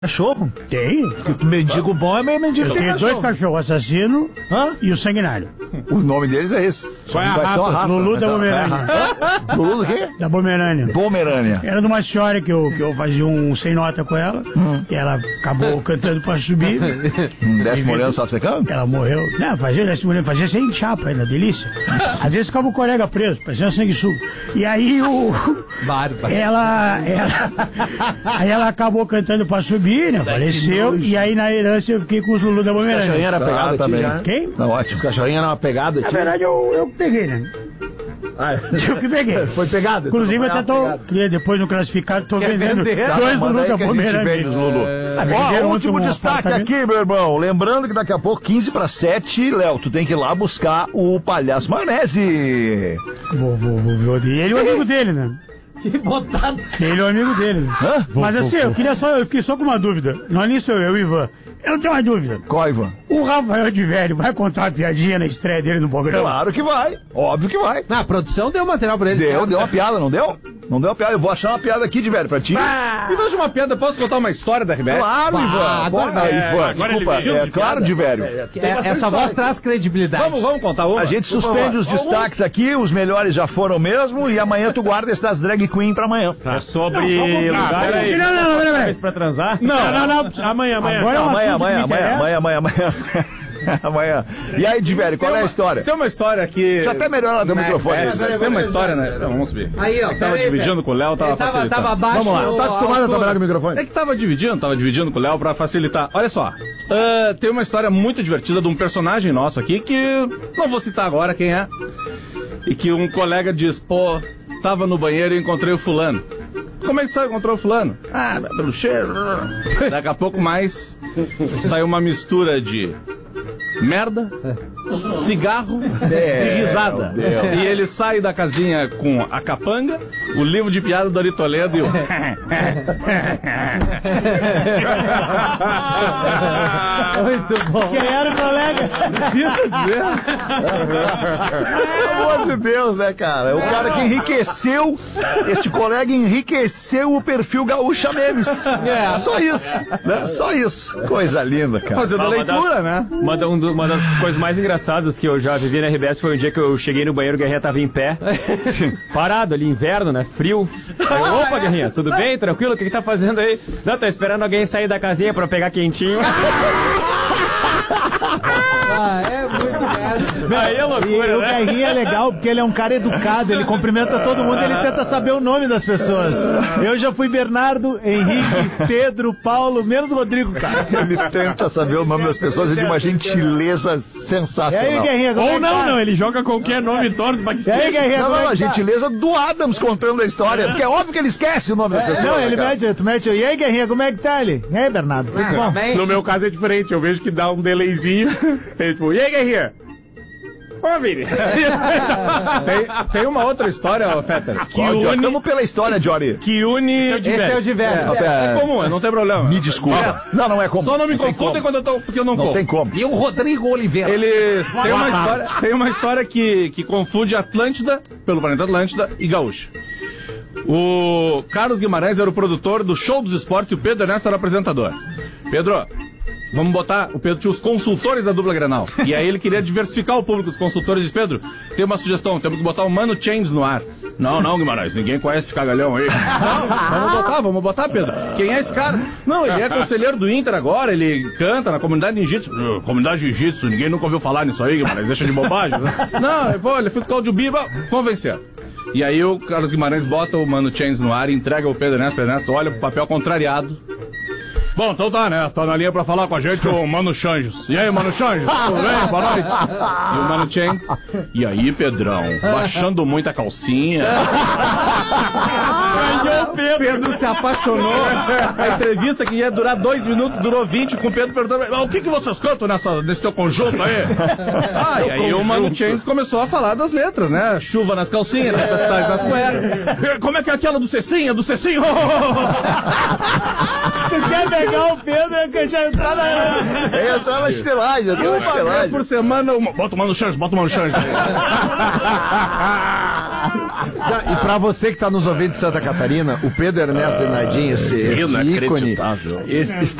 Cachorro? Tem. Mendigo bom é meio mendigo. Eu tenho dois cachorros, o assassino e o sanguinário. O nome deles é esse. Qual é a raça? Lulu da Pomerânia. Lulu do quê? Da Pomerânia. Pomerânia. Era de uma senhora que eu fazia um sem nota com ela. E ela acabou cantando pra subir. Desce molhando, só secando? Ela morreu. Não, fazia sem chapa ainda, delícia. Às vezes ficava o colega preso, parecia sanguessuga. E aí Aí ela acabou cantando pra subir, né? Faleceu. E aí na herança eu fiquei com os Lulu da Pomerânia. Os cachorrinhos eram pegados também. Quem? Tá ótimo. Os cachorrinhos eram uma pegada, Na verdade, eu peguei, né? Eu que peguei. Foi pegado? Inclusive, eu até depois no classificado, tô vendendo Tá, dois Lulu da vende os Pomerânia. Lulu. Ó, último destaque aqui, meu irmão. Lembrando que daqui a pouco, 15:07, Léo, tu tem que ir lá buscar o Palhaço Maionese. Vou ver. E ele é o amigo dele, né? Que botado. Ele é o amigo dele. Né? Hã? Mas assim, eu fiquei só com uma dúvida. Não é nem sou eu, Ivan. Eu tenho uma dúvida. Qual, Ivan? O Rafael de Velho vai contar uma piadinha na estreia dele no programa? Claro que vai. Óbvio que vai. A produção deu material pra ele. Deu uma piada, não deu? Não deu uma piada. Eu vou achar uma piada aqui de velho pra ti. Em vez de uma piada, posso contar uma história da RBS? Claro, Ivan. Ivan, desculpa. Claro, de velho. Essa voz traz credibilidade. Vamos contar uma? A gente suspende os destaques aqui, os melhores já foram mesmo, e amanhã tu guarda esse das drag queen pra amanhã. É sobre lugares Não, pra transar? Não. Amanhã. Agora é um assunto que me interessa. Amanhã. E aí, de velho, qual é a história? Tem uma história que... Já até melhor ela do microfone. Tem uma história, né? Não, vamos subir. Aí, ó. Tava dividindo com o Léo, tava facilitando. Tava abaixo. Vamos lá, tá acostumado a trabalhar com o microfone? É que tava dividindo com o Léo pra facilitar. Olha só, tem uma história muito divertida de um personagem nosso aqui que não vou citar agora quem é. E que um colega diz, pô, tava no banheiro e encontrei o fulano. Como é que você encontrou o fulano? Ah, pelo cheiro. Daqui a pouco mais saiu uma mistura de merda, cigarro e risada. E ele sai da casinha com a capanga, o livro de piada do Ari Toledo e o... Muito bom. Quem era o colega? Precisa dizer. Pelo amor de Deus, né, cara? O cara que enriqueceu, este colega enriqueceu o perfil Gaúcha Memes. Só isso, né? Só isso. Coisa linda, cara. Fazendo a leitura, né? Uma das coisas mais engraçadas que eu já vivi na RBS foi um dia que eu cheguei no banheiro, o Guerrinha tava em pé, parado ali, inverno, né? Frio. Aí eu, opa, Guerrinha, tudo bem? Tranquilo? O que tá fazendo aí? Não, tô esperando alguém sair da casinha pra pegar quentinho. É muito mestre. Aí é loucura, E o né? Guerrinha é legal porque ele é um cara educado, ele cumprimenta todo mundo, ele tenta saber o nome das pessoas. Eu já fui Bernardo, Henrique, Pedro, Paulo, menos Rodrigo, cara. Ele tenta saber o nome das pessoas e de uma gentileza E aí, sensacional. Guerrinha, como é Ou que não, tá? não, ele joga qualquer nome torto pra que E aí, seja. Guerrinha, como é Não, a que tá? gentileza do Adams contando a história, porque é óbvio que ele esquece o nome das pessoas. Não, ele né, cara? tu mete. E aí, Guerrinha, como é que tá ali? E aí, Bernardo, tudo bom? No meu caso é diferente, eu vejo que dá um delayzinho. Ele, tipo, e aí, Guerrinha? Ô, Vini. Tem uma outra história, ô, Fetter, Qual, Jory? Tamo pela história, Jory. que une... Esse é o de velho. É comum, não tem problema. Me desculpa. Não é como. Só não me tem confundem como. quando eu tô... Porque eu não Não corro. tem como. E o Rodrigo Oliveira. Ele tem uma história que confunde Atlântida, pelo planeta Atlântida, e Gaúcha. O Carlos Guimarães era o produtor do Show dos Esportes e o Pedro Ernesto era o apresentador. Pedro, vamos botar... O Pedro tinha os consultores da dupla Grenal. E aí ele queria diversificar o público dos consultores. Diz, Pedro, tem uma sugestão, temos que botar o Mano Chains no ar. Não, Guimarães, ninguém conhece esse cagalhão aí. Não, vamos botar, Pedro. Quem é esse cara? Não, ele é conselheiro do Inter agora, ele canta na comunidade de Jiu-Jitsu. Comunidade de Jiu-Jitsu, ninguém nunca ouviu falar nisso aí, Guimarães, deixa de bobagem. Não, pô, ele fica com o Biba, convencer. E aí o Carlos Guimarães bota o Mano Chains no ar e entrega o Pedro Ernesto olha pro papel contrariado. Bom, então tá, né? Tá na linha pra falar com a gente o Mano Changes. E aí, Mano Changes? Tudo bem? Boa noite. E o Mano Changes. E aí, Pedrão? Baixando muito a calcinha. Ganhou o Pedro se apaixonou. A entrevista que ia durar 2 minutos, durou 20, com o Pedro perguntando, o que vocês cantam nesse teu conjunto aí? E aí o Mano Changes começou a falar das letras, né? Chuva nas calcinhas, tempestade nas cuecas. Como é que é aquela do Cecinha? Do Cecinho? Tu quer pegar o Pedro e já entrar na... É entrar na estelagem, Uma vez por semana, bota o Mano Changes. E pra você que tá nos ouvindo de Santa Catarina, o Pedro Ernesto Denardim, esse ícone,